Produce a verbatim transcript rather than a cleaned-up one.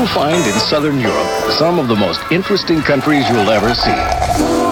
find in Southern Europe some of the most interesting countries you'll ever see.